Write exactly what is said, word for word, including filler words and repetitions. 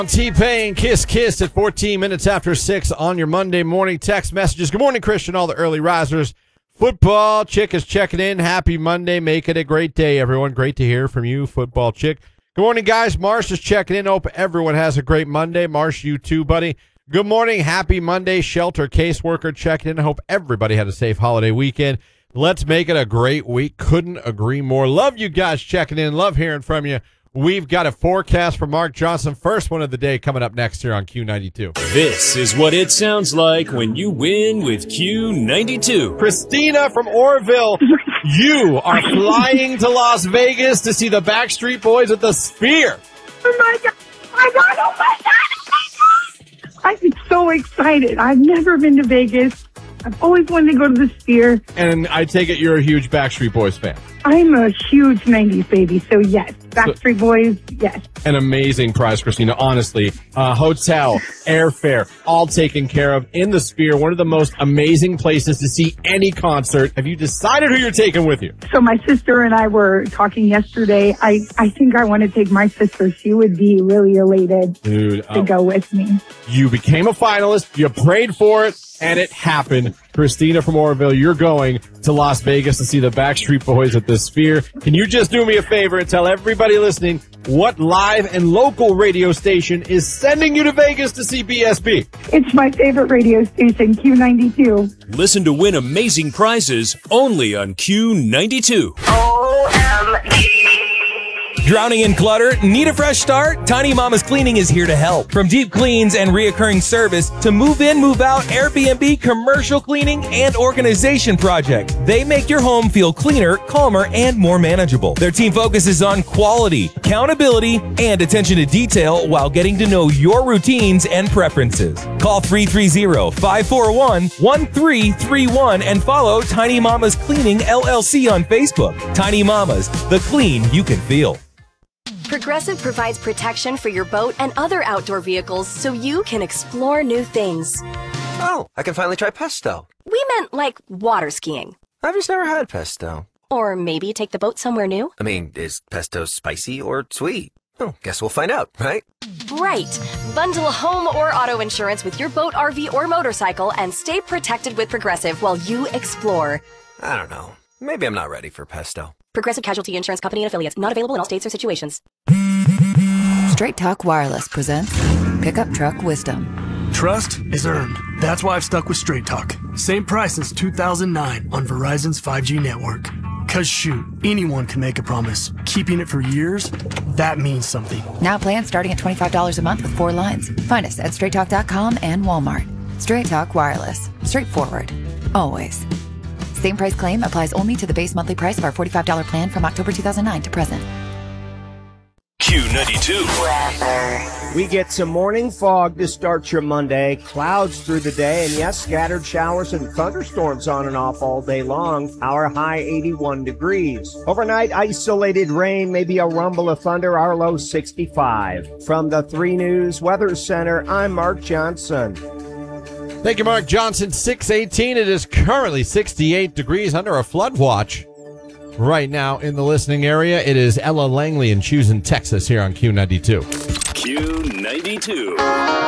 T-Pain, Kiss Kiss at fourteen minutes after six on your Monday morning text messages. Good morning, Christian, all the early risers. Football Chick is checking in. Happy Monday. Make it a great day, everyone. Great to hear from you, Football Chick. Good morning, guys. Marsh is checking in. Hope everyone has a great Monday. Marsh, you too, buddy. Good morning. Happy Monday. Shelter caseworker checking in. Hope everybody had a safe holiday weekend. Let's make it a great week. Couldn't agree more. Love you guys checking in. Love hearing from you. We've got a forecast for Mark Johnson. First one of the day coming up next here on Q ninety-two. This is what it sounds like when you win with Q ninety-two. Christina from Orville, you are flying to Las Vegas to see the Backstreet Boys at the Sphere. Oh my God! I got oh my God! I'm so excited. I've never been to Vegas. I've always wanted to go to the Sphere. And I take it you're a huge Backstreet Boys fan. I'm a huge nineties baby, so yes. Backstreet Boys, yes. An amazing prize, Christina. Honestly, uh, hotel, airfare, all taken care of in the Sphere. One of the most amazing places to see any concert. Have you decided who you're taking with you? So my sister and I were talking yesterday. I, I think I want to take my sister. She would be really elated Dude, to oh. go with me. You became a finalist. You prayed for it, and it happened. Christina from Orville, you're going to Las Vegas to see the Backstreet Boys at the Sphere. Can you just do me a favor and tell everybody listening what live and local radio station is sending you to Vegas to see B S B? It's my favorite radio station, Q ninety-two. Listen to win amazing prizes only on Q ninety-two. O M G. Drowning in clutter? Need a fresh start? Tiny Mama's Cleaning is here to help. From deep cleans and reoccurring service to move-in, move-out, Airbnb, commercial cleaning, and organization projects, they make your home feel cleaner, calmer, and more manageable. Their team focuses on quality, accountability, and attention to detail while getting to know your routines and preferences. Call three three zero, five four one, one three three one and follow Tiny Mama's Cleaning L L C on Facebook. Tiny Mamas, the clean you can feel. Progressive provides protection for your boat and other outdoor vehicles so you can explore new things. Oh, I can finally try pesto. We meant like water skiing. I've just never had pesto. Or maybe take the boat somewhere new. I mean, is pesto spicy or sweet? Oh, guess we'll find out, right? Right. Bundle home or auto insurance with your boat, R V, or motorcycle and stay protected with Progressive while you explore. I don't know. Maybe I'm not ready for pesto. Progressive Casualty Insurance Company and Affiliates. Not available in all states or situations. Straight Talk Wireless presents Pickup Truck Wisdom. Trust is earned. That's why I've stuck with Straight Talk. Same price since two thousand nine on Verizon's five G network. Cause shoot, anyone can make a promise. Keeping it for years, that means something. Now plans starting at twenty-five dollars a month with four lines. Find us at straight talk dot com and Walmart. Straight Talk Wireless. Straightforward. Always. Same price claim applies only to the base monthly price of our forty-five dollars plan from October two thousand nine to present. Q ninety-two. We get some morning fog to start your Monday, clouds through the day, and yes, scattered showers and thunderstorms on and off all day long. Our high eighty-one degrees. Overnight, isolated rain, maybe a rumble of thunder, our low sixty-five. From the three News Weather Center, I'm Mark Johnson. Thank you, Mark Johnson. six eighteen. It is currently sixty-eight degrees under a flood watch. Right now in the listening area, it is Ella Langley in Choosing, Texas here on Q ninety-two. Q ninety-two.